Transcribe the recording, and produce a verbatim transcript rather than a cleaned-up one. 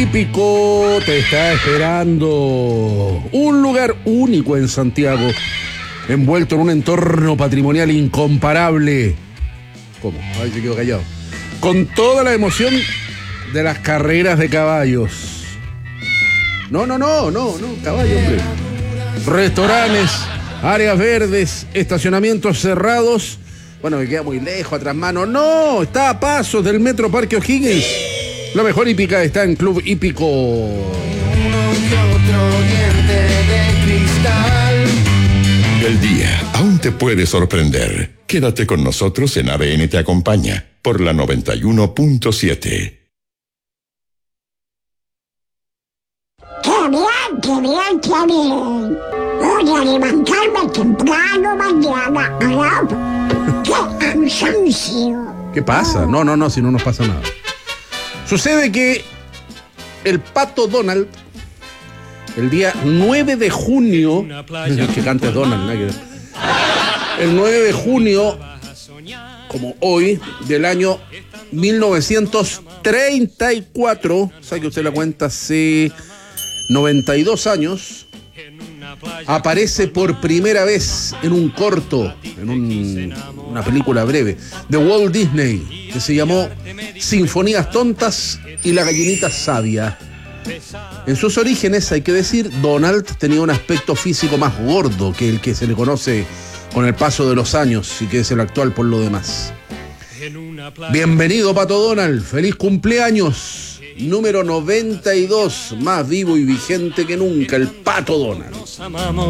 Hípico te está esperando. Un lugar único en Santiago, envuelto en un entorno patrimonial incomparable. ¿Cómo? Ay, se quedó callado. Con toda la emoción de las carreras de caballos. No, no, no, no, no, caballo, hombre. Restaurantes, áreas verdes, estacionamientos cerrados. Bueno, me queda muy lejos, atrás mano. No, está a pasos del Metro Parque O'Higgins. La mejor hípica está en Club Hípico. Uno y otro diente de cristal. El día aún te puede sorprender. Quédate con nosotros en A D N Te Acompaña por la noventa y uno punto siete. ¡Qué bien, qué bien, qué bien! Voy a levantarme temprano mañana. ¡Qué cansancio! ¿Qué pasa? No, no, no, si no nos pasa nada. Sucede que el Pato Donald, el día nueve de junio, que cante Donald, ¿no? El nueve de junio, como hoy, del año mil novecientos treinta y cuatro, sabe que usted la cuenta hace noventa y dos años, aparece por primera vez en un corto, en un, una película breve, de Walt Disney, que se llamó Sinfonías Tontas y la Gallinita Sabia. En sus orígenes, hay que decir, Donald tenía un aspecto físico más gordo que el que se le conoce con el paso de los años y que es el actual por lo demás. Bienvenido, Pato Donald, feliz cumpleaños. Número noventa y dos, más vivo y vigente que nunca, el Pato Donald.